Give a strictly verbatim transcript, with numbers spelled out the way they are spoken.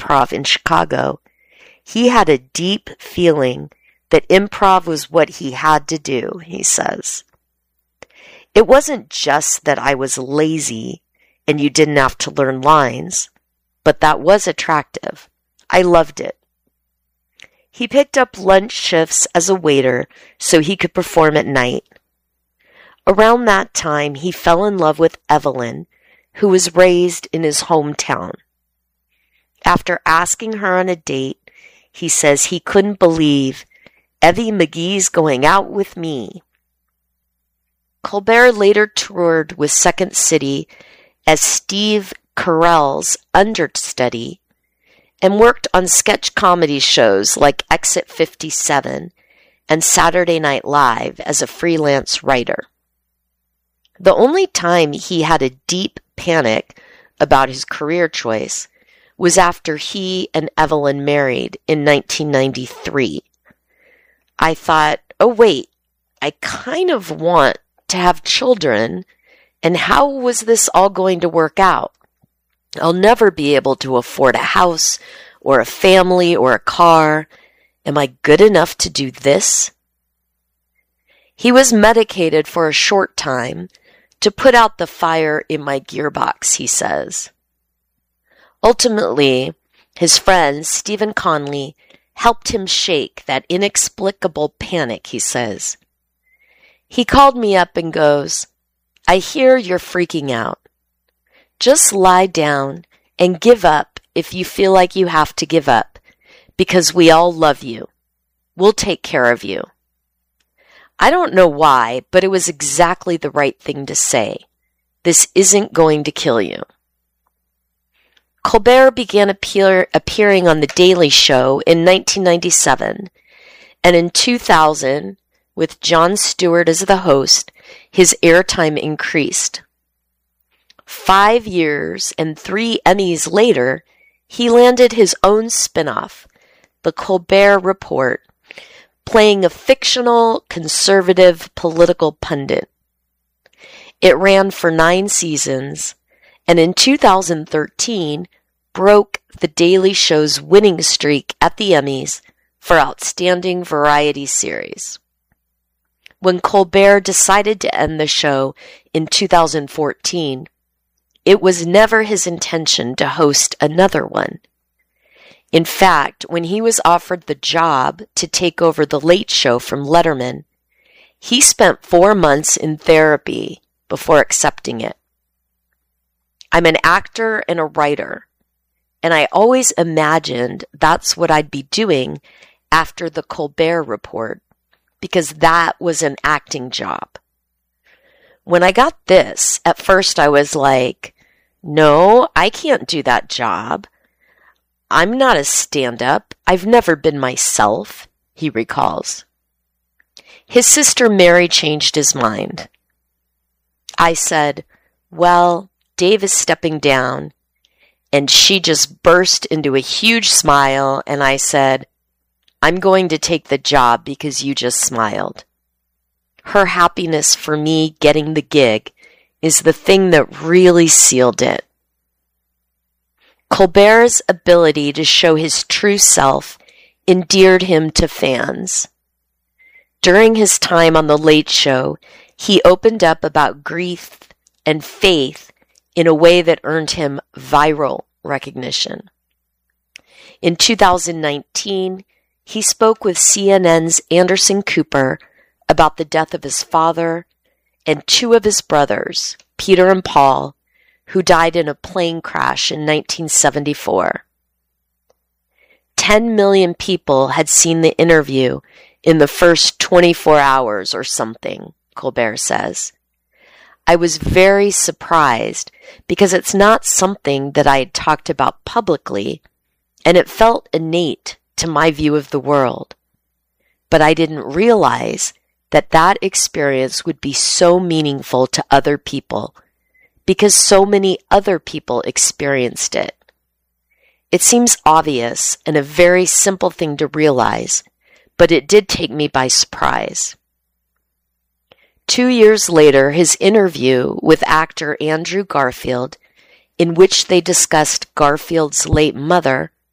improv in Chicago, he had a deep feeling that improv was what he had to do, he says. It wasn't just that I was lazy and you didn't have to learn lines, but that was attractive. I loved it. He picked up lunch shifts as a waiter so he could perform at night. Around that time, he fell in love with Evelyn, who was raised in his hometown. After asking her on a date, he says he couldn't believe Evie McGee's going out with me. Colbert later toured with Second City as Steve Carell's understudy and worked on sketch comedy shows like Exit fifty-seven and Saturday Night Live as a freelance writer. The only time he had a deep panic about his career choice was after he and Evelyn married in nineteen ninety-three. I thought, oh wait, I kind of want to have children, and how was this all going to work out? I'll never be able to afford a house or a family or a car. Am I good enough to do this? He was medicated for a short time to put out the fire in my gearbox, he says. Ultimately, his friend Stephen Conley helped him shake that inexplicable panic, he says. He called me up and goes, I hear you're freaking out. Just lie down and give up if you feel like you have to give up, because we all love you. We'll take care of you. I don't know why, but it was exactly the right thing to say. This isn't going to kill you. Colbert began appear, appearing on The Daily Show in nineteen ninety-seven, and in two thousand, with Jon Stewart as the host, his airtime increased. Five years and three Emmys later, he landed his own spin-off, The Colbert Report, playing a fictional, conservative political pundit. It ran for nine seasons, and in two thousand thirteen broke The Daily Show's winning streak at the Emmys for Outstanding Variety Series. When Colbert decided to end the show in two thousand fourteen, it was never his intention to host another one. In fact, when he was offered the job to take over The Late Show from Letterman, he spent four months in therapy before accepting it. I'm an actor and a writer, and I always imagined that's what I'd be doing after The Colbert Report, because that was an acting job. When I got this, at first I was like, no, I can't do that job. I'm not a stand-up. I've never been myself, he recalls. His sister Mary changed his mind. I said, well, Dave is stepping down, and she just burst into a huge smile, and I said, I'm going to take the job because you just smiled. Her happiness for me getting the gig is the thing that really sealed it. Colbert's ability to show his true self endeared him to fans. During his time on The Late Show, he opened up about grief and faith in a way that earned him viral recognition. In two thousand nineteen, he spoke with C N N's Anderson Cooper about the death of his father and two of his brothers, Peter and Paul, who died in a plane crash in nineteen seventy-four. Ten million people had seen the interview in the first twenty-four hours or something, Colbert says. I was very surprised because it's not something that I had talked about publicly, and it felt innate to my view of the world. But I didn't realize that that experience would be so meaningful to other people because so many other people experienced it. It seems obvious and a very simple thing to realize, but it did take me by surprise. Two years later, his interview with actor Andrew Garfield, in which they discussed Garfield's late mother,